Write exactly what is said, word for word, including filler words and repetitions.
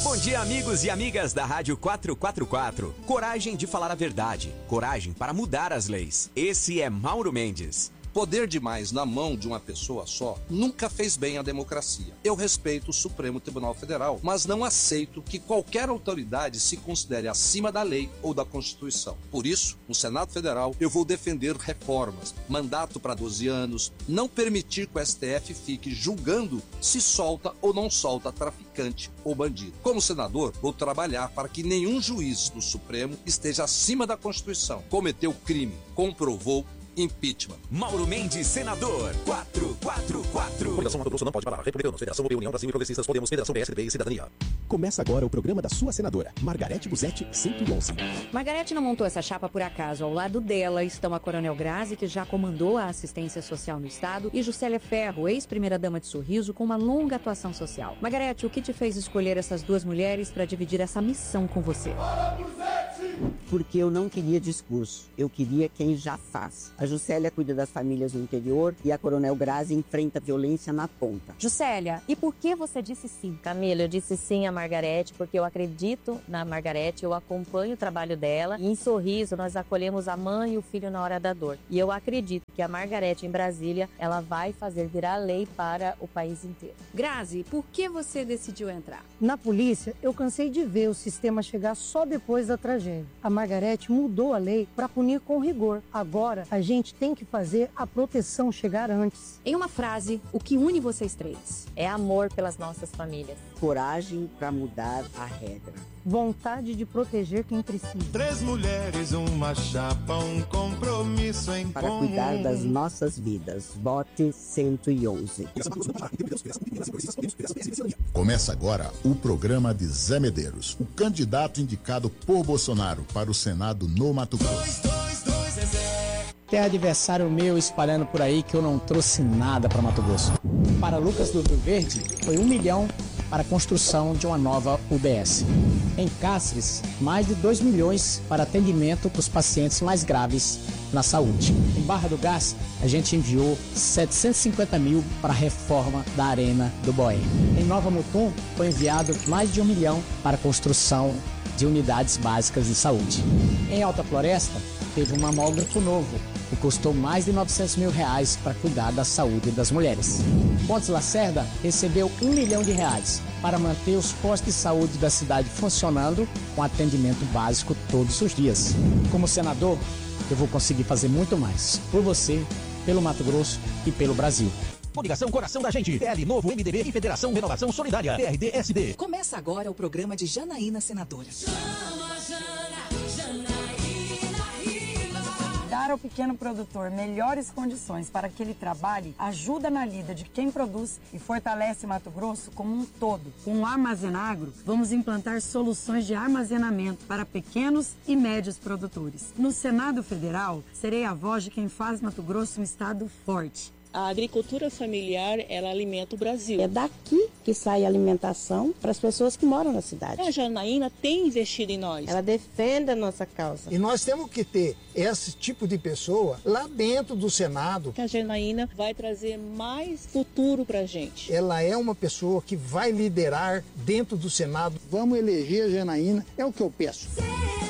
Bom dia, amigos e amigas da Rádio quatrocentos e quarenta e quatro. Coragem de falar a verdade. Coragem para mudar as leis. Esse é Mauro Mendes. Poder demais na mão de uma pessoa só nunca fez bem à democracia. Eu respeito o Supremo Tribunal Federal, mas não aceito que qualquer autoridade se considere acima da lei ou da Constituição. Por isso, no Senado Federal, eu vou defender reformas, mandato para doze anos, não permitir que o S T F fique julgando se solta ou não solta traficante ou bandido. Como senador, vou trabalhar para que nenhum juiz do Supremo esteja acima da Constituição. Cometeu crime, comprovou, impeachment. Mauro Mendes, senador, quatrocentos e quarenta e quatro. Coligação Mato Grosso não pode parar. Republicanos, Federação União Brasil e Progressistas, Podemos, Federação P S D B e Cidadania. Começa agora o programa da sua senadora, Margarete Busetti, cento e onze. Margarete não montou essa chapa por acaso. Ao lado dela estão a Coronel Grazi, que já comandou a assistência social no estado, e Juscelia Ferro, ex-primeira-dama de Sorriso, com uma longa atuação social. Margarete, o que te fez escolher essas duas mulheres para dividir essa missão com você? Porque eu não queria discurso, eu queria quem já faz. A Juscelia cuida das famílias no interior e a Coronel Grazi enfrenta a violência na ponta. Juscelia, e por que você disse sim? Camila, eu disse sim a Margarete porque eu acredito na Margarete, eu acompanho o trabalho dela e em Sorriso nós acolhemos a mãe e o filho na hora da dor. E eu acredito que a Margarete em Brasília, ela vai fazer virar lei para o país inteiro. Grazi, por que você decidiu entrar? Na polícia, eu cansei de ver o sistema chegar só depois da tragédia. A Margarete mudou a lei para punir com rigor. Agora, a gente tem que fazer a proteção chegar antes. Em uma frase, o que une vocês três? É amor pelas nossas famílias. Coragem para mudar a regra. Vontade de proteger quem precisa. Três mulheres, uma chapa, um compromisso em para comum. Cuidar das nossas vidas. Vote cento e onze. Começa agora o programa de Zé Medeiros, o candidato indicado por Bolsonaro para o Senado no Mato Grosso. Dois, dois, dois, é Zé. Tem adversário meu espalhando por aí que eu não trouxe nada para Mato Grosso. Para Lucas do Rio Verde, foi um milhão para a construção de uma nova U B S. Em Cáceres, mais de dois milhões para atendimento dos pacientes mais graves na saúde. Em Barra do Gás, a gente enviou setecentos e cinquenta mil para a reforma da Arena do Boé. Em Nova Mutum, foi enviado mais de um milhão para a construção de unidades básicas de saúde. Em Alta Floresta, teve um mamógrafo novo, que custou mais de novecentos mil reais para cuidar da saúde das mulheres. Pontes Lacerda recebeu um milhão de reais para manter os postos de saúde da cidade funcionando com atendimento básico todos os dias. Como senador, eu vou conseguir fazer muito mais por você, pelo Mato Grosso e pelo Brasil. Coligação Coração da Gente, P L Novo, M D B e Federação Renovação Solidária, P R D S D. Começa agora o programa de Janaína Senadora. Dar ao pequeno produtor melhores condições para que ele trabalhe ajuda na lida de quem produz e fortalece Mato Grosso como um todo. Com o Armazenagro, vamos implantar soluções de armazenamento para pequenos e médios produtores. No Senado Federal, serei a voz de quem faz Mato Grosso um estado forte. A agricultura familiar, ela alimenta o Brasil. É daqui que sai a alimentação para as pessoas que moram na cidade. A Janaína tem investido em nós. Ela defende a nossa causa. E nós temos que ter esse tipo de pessoa lá dentro do Senado. A Janaína vai trazer mais futuro para a gente. Ela é uma pessoa que vai liderar dentro do Senado. Vamos eleger a Janaína, é o que eu peço.